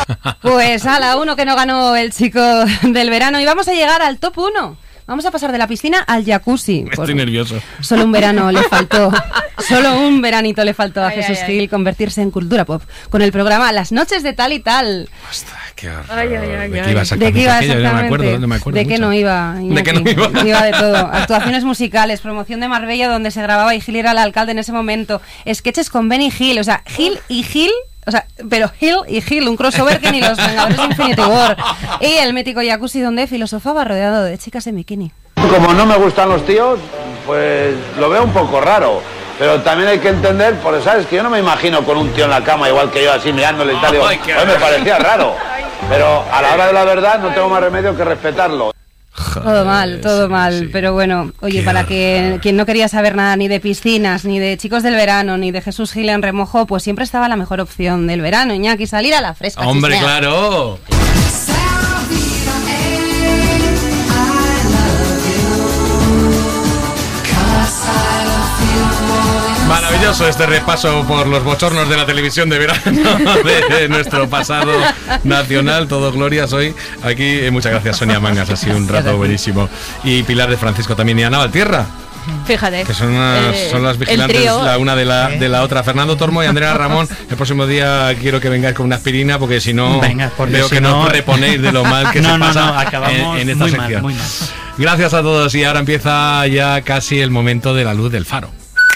Pues a la 1 que no ganó el chico del verano. Y vamos a llegar al top 1. Vamos a pasar de la piscina al jacuzzi. Estoy nervioso. Solo un verano le faltó. Solo un veranito le faltó a Jesús Gil convertirse en cultura pop con el programa Las Noches de Tal y Tal. Ostras, qué horror. ¿De qué iba exactamente? No me acuerdo ¿De qué no iba? ¿De qué no iba? Iba de todo. Actuaciones musicales, promoción de Marbella donde se grababa y Gil era el alcalde en ese momento. Sketches con Benny Hill. O sea, Gil y Gil. O sea, pero Hill y Hill, un crossover que ni los Vengadores de Infinity War. Y el mítico jacuzzi donde filosofaba rodeado de chicas en bikini. Como no me gustan los tíos, pues lo veo un poco raro. Pero también hay que entender, porque sabes que yo no me imagino con un tío en la cama, igual que yo, así mirándole y tal. Digo, me parecía raro. Pero a la hora de la verdad no tengo más remedio que respetarlo. Todo mal, sí. Pero bueno, oye, para que quien no quería saber nada ni de piscinas, ni de chicos del verano, ni de Jesús Gil en remojo, pues siempre estaba la mejor opción del verano, Iñaki, salir a la fresca. ¡Hombre, chismear! claro! Maravilloso este repaso por los bochornos de la televisión de verano de nuestro pasado nacional. Todo glorias hoy aquí. Muchas gracias, Sonia Mangas, ha sido un rato buenísimo. Y Pilar de Francisco también, y Ana Valtierra. Fíjate. Que son las vigilantes, la una de la otra. Fernando Tormo y Andrea Ramón. El próximo día quiero que vengáis con una aspirina, porque si no, veo que no reponéis de lo mal que se pasa en esta sección. Muy mal. Gracias a todos, y ahora empieza ya casi el momento de la luz del faro.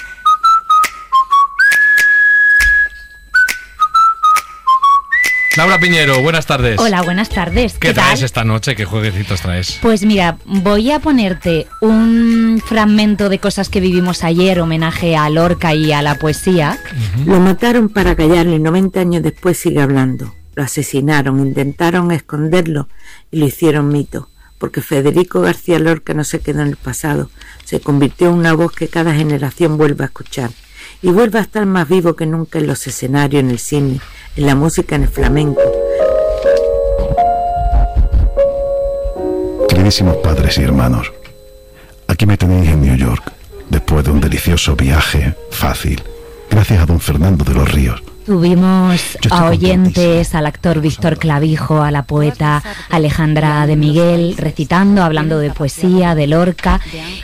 Laura Piñero, buenas tardes. Hola, buenas tardes. ¿Qué traes esta noche? ¿Qué jueguecitos traes? Pues mira, voy a ponerte un fragmento de cosas que vivimos ayer, homenaje a Lorca y a la poesía. Lo mataron para callarle, 90 años después sigue hablando. Lo asesinaron, intentaron esconderlo y lo hicieron mito. Porque Federico García Lorca no se quedó en el pasado, se convirtió en una voz que cada generación vuelve a escuchar. Y vuelve a estar más vivo que nunca en los escenarios, en el cine, en la música, en el flamenco. Queridísimos padres y hermanos, aquí me tenéis en New York, después de un delicioso viaje fácil, gracias a don Fernando de los Ríos. Tuvimos a oyentes, al actor Víctor Clavijo, a la poeta Alejandra de Miguel, recitando, hablando de poesía, de Lorca,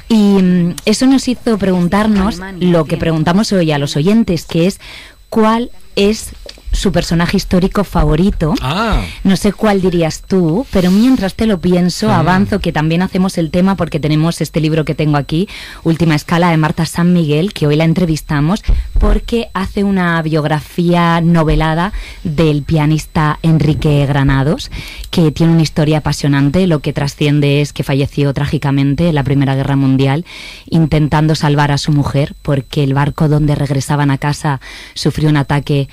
y eso nos hizo preguntarnos lo que preguntamos hoy a los oyentes, que es ¿cuál es su personaje histórico favorito? No sé cuál dirías tú, pero mientras te lo pienso, avanzo que también hacemos el tema, porque tenemos este libro que tengo aquí, Última Escala, de Marta San Miguel, que hoy la entrevistamos porque hace una biografía novelada del pianista Enrique Granados, que tiene una historia apasionante. Lo que trasciende es que falleció trágicamente en la Primera Guerra Mundial intentando salvar a su mujer, porque el barco donde regresaban a casa sufrió un ataque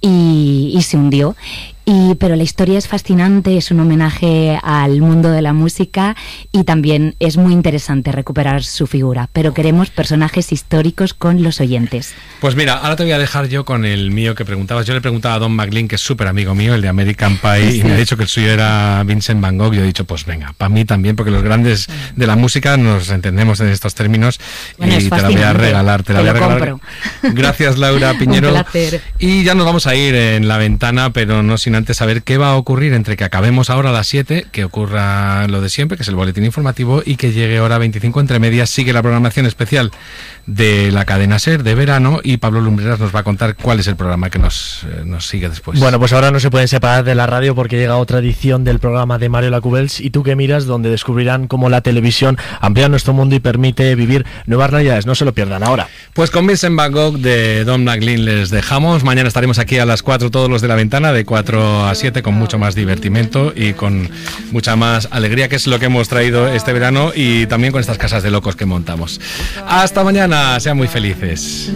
y se hundió. Pero la historia es fascinante, es un homenaje al mundo de la música y también es muy interesante recuperar su figura. Pero queremos personajes históricos con los oyentes. Pues mira, ahora te voy a dejar yo con el mío que preguntabas. Yo le preguntaba a Don McLean, que es súper amigo mío, el de American Pie, sí. Y me ha dicho que el suyo era Vincent Van Gogh. Yo he dicho, pues venga, para mí también, porque los grandes de la música nos entendemos en estos términos. Bueno, y te la voy a regalar, compro. Gracias, Laura Piñero. Un placer. Y ya nos vamos a ir en la ventana, pero no sin antes saber qué va a ocurrir entre que acabemos ahora a las 7, que ocurra lo de siempre, que es el boletín informativo, y que llegue hora 25 entre medias. Sigue la programación especial de la cadena SER de verano, y Pablo Lumbreras nos va a contar cuál es el programa que nos sigue después. Bueno, pues ahora no se pueden separar de la radio, porque llega otra edición del programa de Mario Lacubels, y tú que miras, donde descubrirán cómo la televisión amplía nuestro mundo y permite vivir nuevas realidades. No se lo pierdan ahora. Pues con Vincent Van Gogh de Don McLean les dejamos. Mañana estaremos aquí a las 4 todos los de la ventana, de 4 a 7, con mucho más divertimento y con mucha más alegría, que es lo que hemos traído este verano, y también con estas casas de locos que montamos. Hasta mañana, sean muy felices.